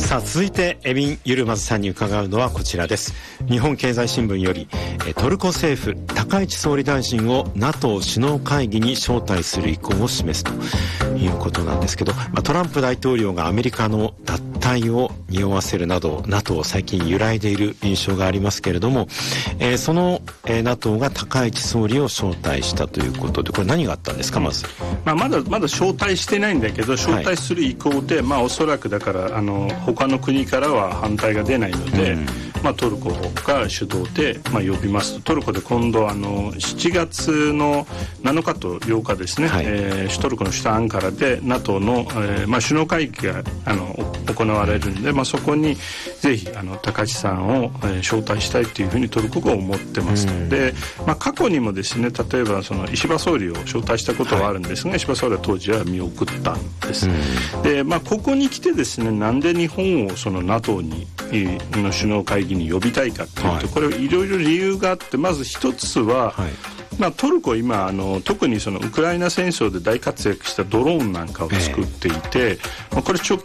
さあ続いてエビン・ユルマズさんに伺うのはこちらです。日本経済新聞よりトルコ政府高市総理大臣を NATO 首脳会議に招待する意向を示すということなんですけど、トランプ大統領がアメリカの脱退を匂わせるなど NATO 最近揺らいでいる印象がありますけれども、その NATO が高市総理を招待したということで、これ何があったんですか。まず、 まだ招待してないんだけど招待する意向で、おそらくだから他の国からは反対が出ないので、トルコが主導で、呼びますと、トルコで今度7月の7日と8日ですね、トルコの首都アンカラで NATO の、首脳会議が行われるんで、そこにぜひ高市さんを、招待したいというふうにトルコが思ってますので、過去にもですね、例えばその石破総理を招待したことはあるんですが、石破総理は当時は見送ったんです。で、ここに来てですね、なんで日本をその NATO の首脳会議に呼びたいかというと、これいろいろ理由があって、まず一つは、トルコ今特にそのウクライナ戦争で大活躍したドローンなんかを作っていて、これ直